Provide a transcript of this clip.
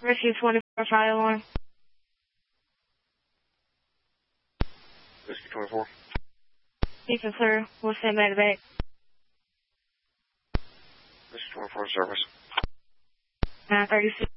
Rescue 24, fire alarm. Rescue 24. Keep it clear. We'll stand by the back. Rescue 24 service. 936.